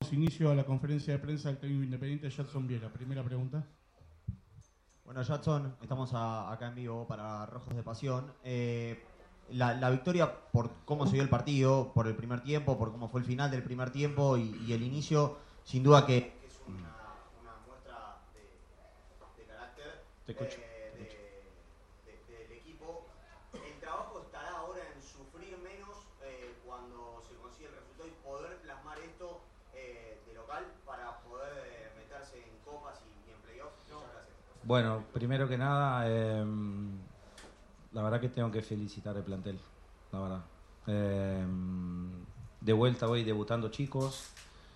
Damos inicio a la conferencia de prensa del técnico independiente Jadson Viera. Primera pregunta. Bueno, Jadson, estamos acá en vivo para Rojos de Pasión. La victoria, por cómo se dio el partido, por el primer tiempo, por cómo fue el final del primer tiempo y el inicio, sin duda que es una muestra de carácter del equipo. El trabajo estará ahora en sufrir menos cuando se consigue el resultado y poder plasmar esto de local para poder meterse en copas y en playoffs. Muchas gracias. Bueno, primero que nada, la verdad que tengo que felicitar el plantel, la verdad. De vuelta hoy debutando chicos.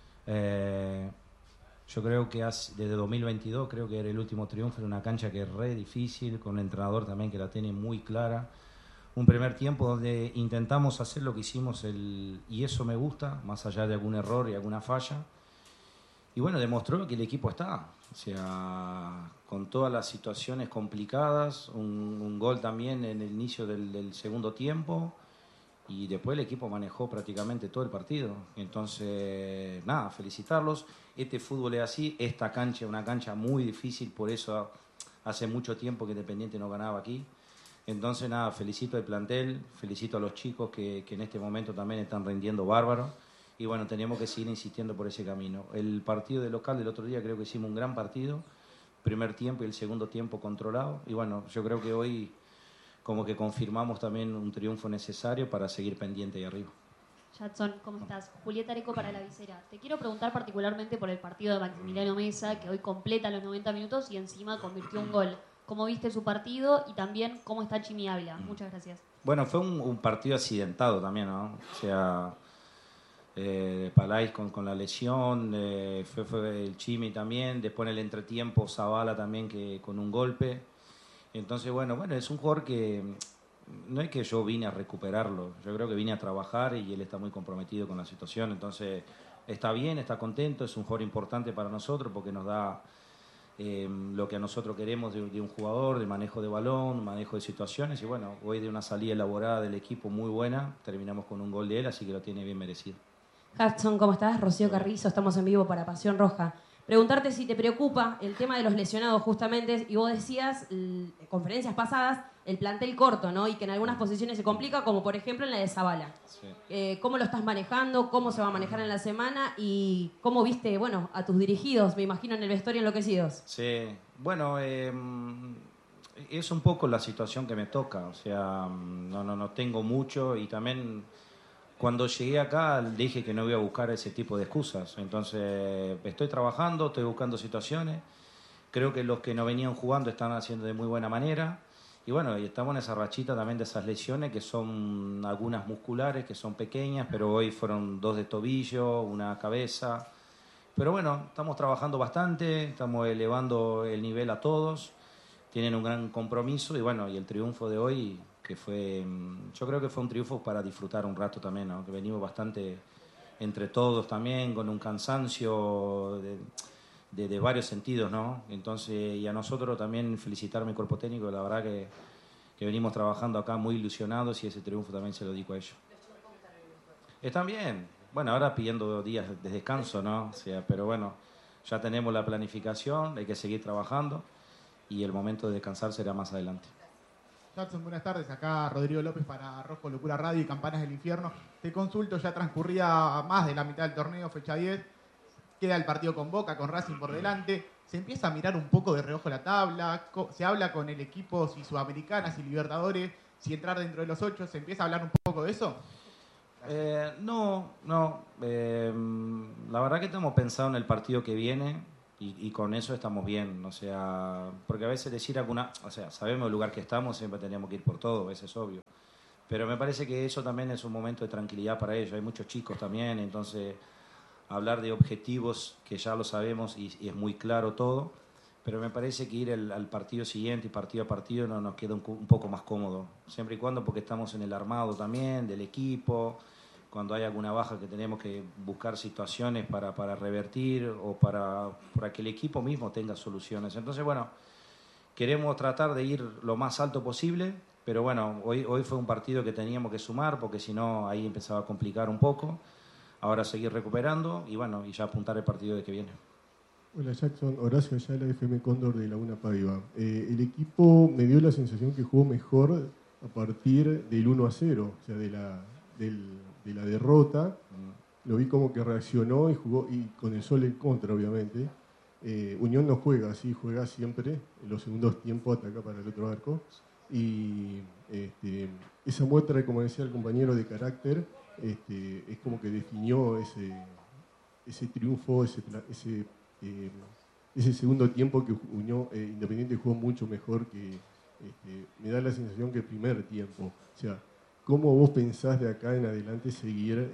Yo creo que desde 2022 creo que era el último triunfo en una cancha que es re difícil, con un entrenador también que la tiene muy clara. Un primer tiempo donde intentamos hacer lo que hicimos y eso me gusta, más allá de algún error y alguna falla. Y bueno, demostró que el equipo está, o sea, con todas las situaciones complicadas, un gol también en el inicio del segundo tiempo y después el equipo manejó prácticamente todo el partido. Entonces, nada, felicitarlos. Este fútbol es así, esta cancha es una cancha muy difícil, por eso hace mucho tiempo que Independiente no ganaba aquí. Entonces, nada, felicito al plantel, felicito a los chicos que en este momento también están rindiendo bárbaro. Y bueno, tenemos que seguir insistiendo por ese camino. El partido de local del otro día creo que hicimos un gran partido, primer tiempo y el segundo tiempo controlado. Y bueno, yo creo que hoy como que confirmamos también un triunfo necesario para seguir pendiente ahí arriba. Jadson, ¿cómo estás? Julieta Areco para La Visera. Te quiero preguntar particularmente por el partido de Maximiliano Meza, que hoy completa los 90 minutos y encima convirtió un gol. ¿Cómo viste su partido y también cómo está Chimi Ávila? Muchas gracias. Bueno, fue un partido accidentado también, ¿no? O sea, Palais con la lesión, fue el Chimi también, después en el entretiempo Zavala también que con un golpe. Entonces, bueno, es un jugador que no es que yo vine a recuperarlo, yo creo que vine a trabajar y él está muy comprometido con la situación, entonces está bien, está contento, es un jugador importante para nosotros porque nos da lo que a nosotros queremos de un jugador, de manejo de balón, manejo de situaciones y bueno, hoy de una salida elaborada del equipo muy buena, terminamos con un gol de él, así que lo tiene bien merecido. Jadson, ¿cómo estás? Rocío Carrizo, estamos en vivo para Pasión Roja. Preguntarte si te preocupa el tema de los lesionados justamente, y vos decías en conferencias pasadas el plantel corto, ¿no? Y que en algunas posiciones se complica, como por ejemplo en la de Zavala. Sí. ¿Cómo lo estás manejando? ¿Cómo se va a manejar en la semana? ¿Y cómo viste, bueno, a tus dirigidos, me imagino en el vestuario enloquecidos? Sí, bueno, es un poco la situación que me toca, o sea, no tengo mucho y también cuando llegué acá dije que no iba a buscar ese tipo de excusas, entonces estoy trabajando, estoy buscando situaciones, creo que los que no venían jugando están haciendo de muy buena manera y bueno, y estamos en esa rachita también de esas lesiones que son algunas musculares, que son pequeñas, pero hoy fueron 2 de tobillo, una cabeza, pero bueno, estamos trabajando bastante, estamos elevando el nivel a todos, tienen un gran compromiso y bueno, y el triunfo de hoy que fue, yo creo que fue un triunfo para disfrutar un rato también, ¿no? Que venimos bastante entre todos también, con un cansancio de varios sentidos, ¿no? Entonces, y a nosotros también felicitar a mi cuerpo técnico, la verdad que venimos trabajando acá muy ilusionados y ese triunfo también se lo dedico a ellos. Están bien, bueno, ahora pidiendo días de descanso, ¿no? O sea, pero bueno, ya tenemos la planificación, hay que seguir trabajando y el momento de descansar será más adelante. Jadson, buenas tardes. Acá Rodrigo López para Rojo Locura Radio y Campanas del Infierno. Te consulto, ya transcurría más de la mitad del torneo, fecha 10. Queda el partido con Boca, con Racing por delante. Se empieza a mirar un poco de reojo la tabla. Se habla con el equipo si Sudamericanas y Libertadores, si entrar dentro de los 8. ¿Se empieza a hablar un poco de eso? No. La verdad que estamos pensando en el partido que viene. Y con eso estamos bien, o sea, porque a veces decir o sea, sabemos el lugar que estamos, siempre tenemos que ir por todo, eso es obvio. Pero me parece que eso también es un momento de tranquilidad para ellos, hay muchos chicos también, entonces hablar de objetivos que ya lo sabemos y es muy claro todo, pero me parece que ir al partido siguiente y partido a partido nos queda un poco más cómodo, siempre y cuando porque estamos en el armado también, del equipo, cuando hay alguna baja que tenemos que buscar situaciones para revertir o para que el equipo mismo tenga soluciones. Entonces, bueno, queremos tratar de ir lo más alto posible, pero bueno, hoy fue un partido que teníamos que sumar porque si no ahí empezaba a complicar un poco. ahora seguir recuperando y bueno, y ya apuntar el partido de que viene. Hola Jackson, Horacio Ayala, FM Cóndor de Laguna Paiva. El equipo me dio la sensación que jugó mejor a partir del 1-0, o sea, de la derrota. Lo vi como que reaccionó y jugó, y con el sol en contra, obviamente. Unión no juega así, juega siempre, en los segundos tiempos ataca para el otro arco. Y esa muestra, como decía el compañero, de carácter, es como que definió ese triunfo, ese segundo tiempo que Unión Independiente jugó mucho mejor que, me da la sensación que el primer tiempo. O sea, ¿cómo vos pensás de acá en adelante seguir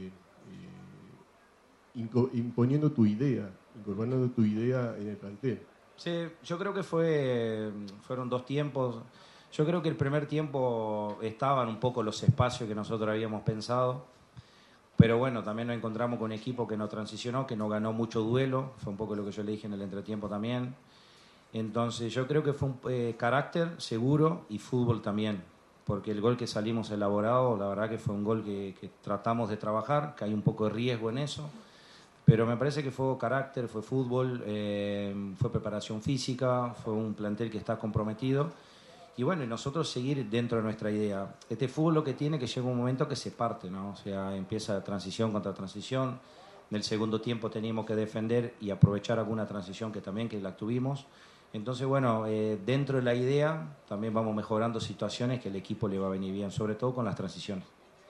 imponiendo tu idea, incorporando tu idea en el plantel? Sí, yo creo que fueron dos tiempos. Yo creo que el primer tiempo estaban un poco los espacios que nosotros habíamos pensado. Pero bueno, también nos encontramos con un equipo que no transicionó, que no ganó mucho duelo. Fue un poco lo que yo le dije en el entretiempo también. Entonces yo creo que fue un carácter seguro y fútbol también. Porque el gol que salimos elaborado, la verdad que fue un gol que tratamos de trabajar, que hay un poco de riesgo en eso. Pero me parece que fue carácter, fue fútbol, fue preparación física, fue un plantel que está comprometido. Y bueno, y nosotros seguir dentro de nuestra idea. Este fútbol lo que tiene que llega un momento que se parte, ¿no? O sea, empieza transición contra transición. En el segundo tiempo teníamos que defender y aprovechar alguna transición que la tuvimos. Entonces, bueno, dentro de la idea también vamos mejorando situaciones que el equipo le va a venir bien, sobre todo con las transiciones.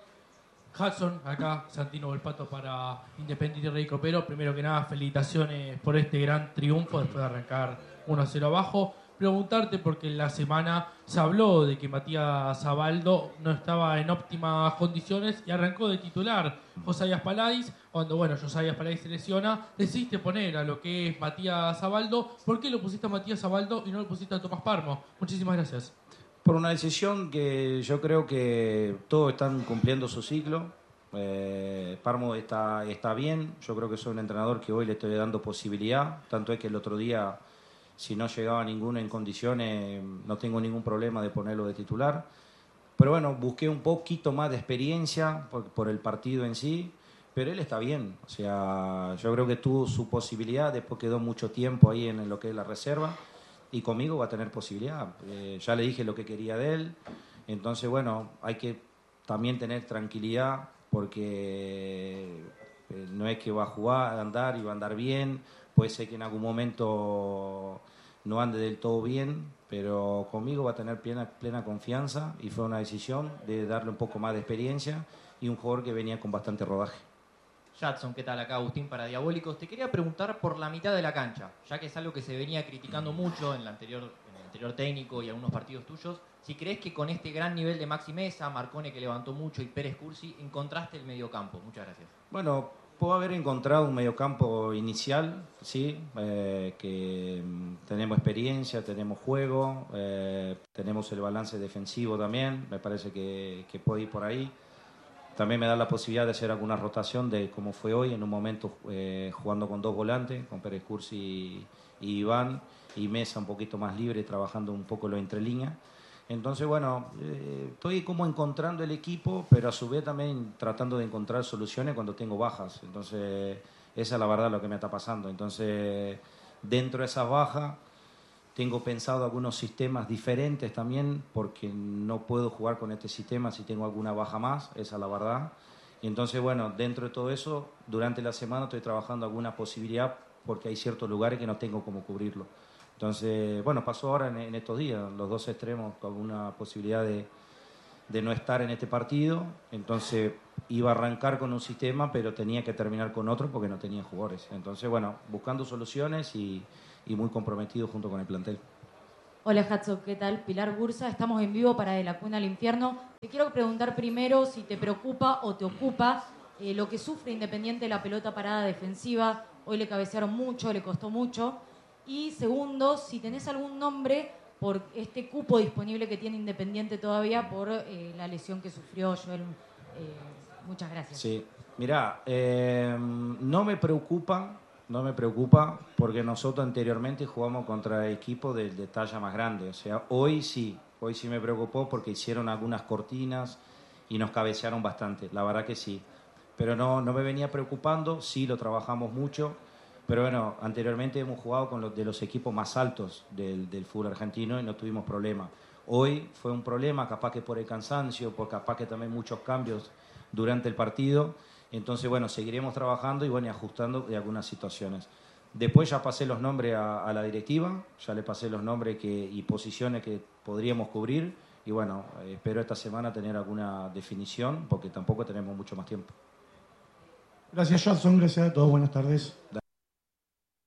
Hudson, acá Santino Volpato para Independiente Rey Copero. Primero que nada, felicitaciones por este gran triunfo después de arrancar 1-0 abajo. Preguntarte, porque en la semana se habló de que Matías Abaldo no estaba en óptimas condiciones y arrancó de titular Josías Paladis. Cuando, Josías Paladis se lesiona, decidiste poner a lo que es Matías Abaldo. ¿Por qué lo pusiste a Matías Abaldo y no lo pusiste a Tomás Parmo? Muchísimas gracias. Por una decisión que yo creo que todos están cumpliendo su ciclo. Parmo está bien. Yo creo que soy un entrenador que hoy le estoy dando posibilidad. Tanto es que el otro día, si no llegaba ninguno en condiciones, no tengo ningún problema de ponerlo de titular. Pero bueno, busqué un poquito más de experiencia por el partido en sí, pero él está bien. O sea, yo creo que tuvo su posibilidad, después quedó mucho tiempo ahí en lo que es la reserva, y conmigo va a tener posibilidad. Ya le dije lo que quería de él. Entonces, bueno, hay que también tener tranquilidad, porque no es que va a jugar, a andar y va a andar bien. Puede ser que en algún momento no ande del todo bien, pero conmigo va a tener plena confianza, y fue una decisión de darle un poco más de experiencia y un jugador que venía con bastante rodaje. Jackson, ¿qué tal? Acá Agustín para Diabólicos. Te quería preguntar por la mitad de la cancha, ya que es algo que se venía criticando mucho en el anterior técnico y algunos partidos tuyos. Si crees que con este gran nivel de Maxi Mesa, Marcone que levantó mucho y Pérez Cursi, encontraste el mediocampo. Muchas gracias. Bueno, puedo haber encontrado un mediocampo inicial, sí, que tenemos experiencia, tenemos juego, tenemos el balance defensivo también, me parece que puede ir por ahí. También me da la posibilidad de hacer alguna rotación de como fue hoy, en un momento jugando con dos volantes, con Pérez Cursi y Iván, y Mesa un poquito más libre, trabajando un poco lo entre líneas. Entonces, bueno, estoy como encontrando el equipo, pero a su vez también tratando de encontrar soluciones cuando tengo bajas. Entonces, esa es la verdad lo que me está pasando. Entonces, dentro de esas bajas, tengo pensado algunos sistemas diferentes también, porque no puedo jugar con este sistema si tengo alguna baja más, esa es la verdad. Y entonces, bueno, dentro de todo eso, durante la semana estoy trabajando alguna posibilidad, porque hay ciertos lugares que no tengo cómo cubrirlo. Entonces, bueno, pasó ahora en estos días, los dos extremos con una posibilidad de no estar en este partido. Entonces, iba a arrancar con un sistema, pero tenía que terminar con otro porque no tenía jugadores. Entonces, bueno, buscando soluciones y muy comprometido junto con el plantel. Hola, Hudson, ¿qué tal? Pilar Bursa, estamos en vivo para De la Cuna al Infierno. Te quiero preguntar primero si te preocupa o te ocupa lo que sufre Independiente, la pelota parada defensiva. Hoy le cabecearon mucho, le costó mucho. Y segundo, si tenés algún nombre por este cupo disponible que tiene Independiente todavía por la lesión que sufrió Joel. Muchas gracias. Sí, mirá, no me preocupa porque nosotros anteriormente jugamos contra equipos de talla más grande. O sea, hoy sí me preocupó porque hicieron algunas cortinas y nos cabecearon bastante, la verdad que sí. pero no me venía preocupando, sí lo trabajamos mucho, pero bueno, anteriormente hemos jugado con los equipos más altos del fútbol argentino y no tuvimos problema. Hoy fue un problema, capaz que por el cansancio, por capaz que también muchos cambios durante el partido, entonces bueno, seguiremos trabajando y bueno, y ajustando de algunas situaciones. Después ya pasé los nombres a la directiva, ya le pasé los nombres y posiciones que podríamos cubrir y bueno, espero esta semana tener alguna definición porque tampoco tenemos mucho más tiempo. Gracias, Jadson. Gracias a todos. Buenas tardes.